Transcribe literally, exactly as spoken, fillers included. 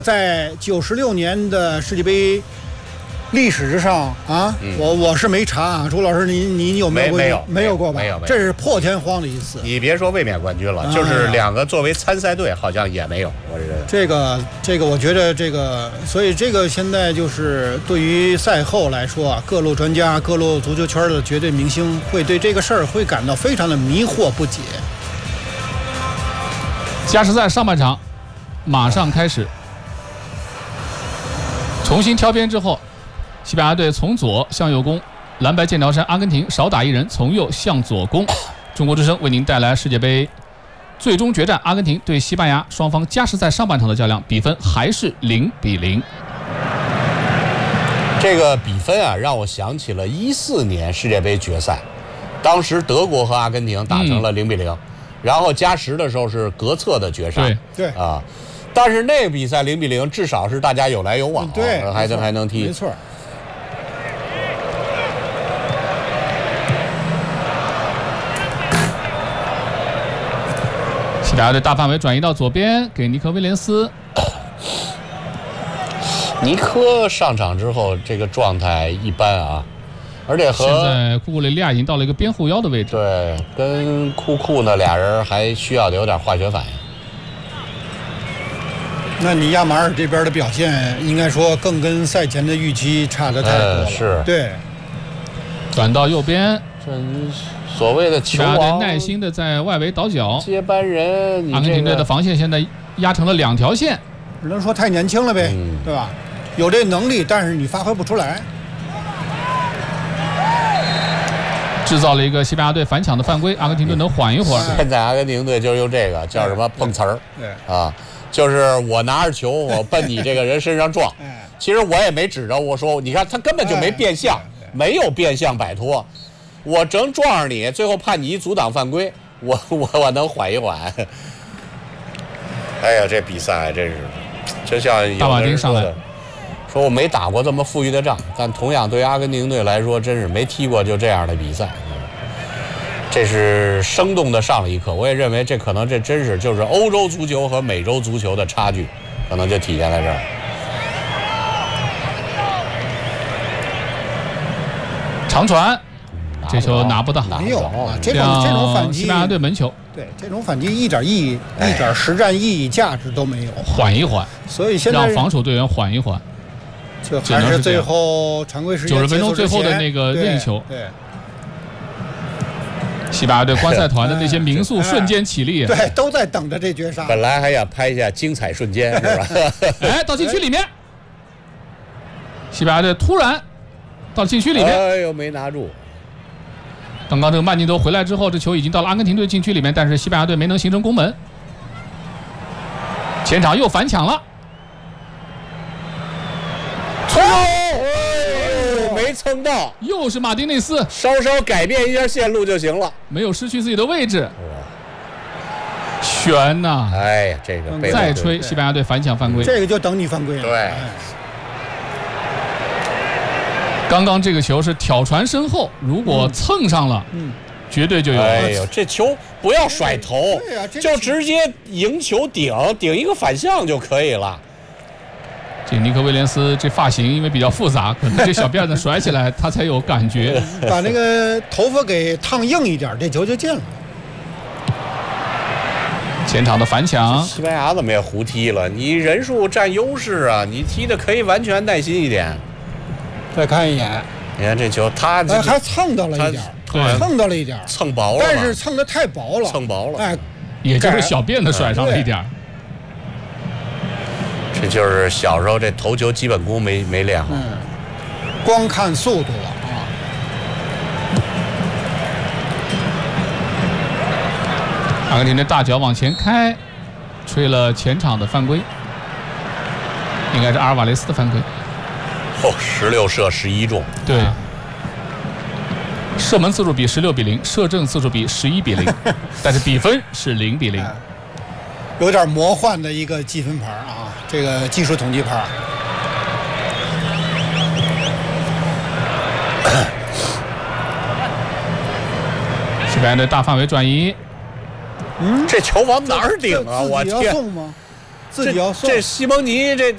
在九十六年的世界杯历史之上啊，嗯、我我是没查啊，朱老师，你你有没有过？ 没有没有过吧？ 没有， 这是破天荒的一次。 你别说卫冕冠军了，啊、就是两个作为参赛队，好像也没有。我觉得这个这个，我觉得这个，所以这个现在就是对于赛后来说啊，各路专家、各路足球圈的绝对明星会对这个事儿会感到非常的迷惑不解。 加时赛上半场马上开始。重新挑边之后，西班牙队从左向右攻，蓝白剑条衫阿根廷少打一人，从右向左攻。中国之声为您带来世界杯最终决战，阿根廷对西班牙，双方加时赛上半场的较量，比分还是零比零。 这个比分啊，让我想起了一四年世界杯决赛，当时德国和阿根廷打成了零比零、嗯，然后加时的时候是隔侧的绝杀。 对对啊。但是那个比赛零比零，至少是大家有来有往， 对， 还能还能踢， 没错。 西班牙队大范围转移到左边，给尼克威廉斯。 尼克上场之后，这个状态一般啊，而且和现在库库雷利亚已经到了一个边后腰的位置。 对，跟库库呢俩人还需要有点化学反应。 那你亚马尔这边的表现，应该说更跟赛前的预期差得太多了。 呃、是， 对。 转到右边， 这所谓的球王耐心的在外围倒脚， 接班人。 阿根廷队的防线现在压成了两条线， 只能说太年轻了呗，嗯、对吧？有这能力，但是你发挥不出来， 制造了一个西班牙队反抢的犯规，阿根廷队能缓一会儿。 现在阿根廷队就用这个叫什么碰瓷儿， 对啊。就是我拿着球，我奔你这个人身上撞。其实我也没指着我说，你看他根本就没变相，没有变相摆脱。我正撞上你，最后判你一阻挡犯规，我我我能缓一缓。哎呀，这比赛真是，就像有的人说的，说我没打过这么富裕的仗，但同样对阿根廷队来说，真是没踢过就这样的比赛。这是生动的上了一课，我也认为这可能这真是就是欧洲足球和美洲足球的差距，可能就体现在这儿。 长传，这球拿不到， 没有啊，这种这种反击， 西班牙队门球， 对这种反击一点意义、一点实战意义价值都没有。 缓一缓， 所以现在让防守队员缓一缓， 就还是最后常规时间九十分钟最后的那个任意球， 对。 西班牙队观赛团的那些民宿瞬间起立， 对，都在等着这绝杀。 本来还想拍一下精彩瞬间，是吧？ 哎，到禁区里面，西班牙队突然到禁区里面， 哎呦，没拿住。 刚刚这个慢镜头回来之后，这球已经到了阿根廷队禁区里面，但是西班牙队没能形成攻门。前场又反抢了， 冲！没蹭到， 又是马丁内斯， 稍稍改变一下线路就行了， 没有失去自己的位置。悬呐！ 哎呀，这个再吹西班牙队反抢犯规， 这个就等你犯规了。 对，哎、 刚刚这个球是挑传身后，如果蹭上了，嗯，绝对就有。 哎呦，这球不要甩头， 对呀、啊， 就直接迎球顶顶一个反向就可以了。 这尼克威廉斯这发型因为比较复杂，可能这小辫子甩起来他才有感觉。 把那个头发给烫硬一点，这球就进了。 前场的反抢， 西班牙怎么也胡踢了？你人数占优势啊，你踢的可以完全耐心一点。 再看一眼， 你看这球，他哎还蹭到了一点， 对， 蹭到了一点， 蹭薄了， 但是蹭的太薄了， 蹭薄了， 哎， 也就是小辫子甩上了一点。 这就是小时候这头球基本功没没练好， 嗯，光看速度了啊！ 阿根廷的大脚往前开，吹了前场的犯规，应该是阿尔瓦雷斯的犯规。 哦，十六射十一中， 对，啊、射门次数比十六比零，射正次数比十一比零，但是比分是零比零。 有点魔幻的一个积分牌啊，这个技术统计牌。 西班牙的大范围转移， 嗯， 这球往哪儿顶啊？我天！ 自己要送吗？自己要送。 这西蒙尼这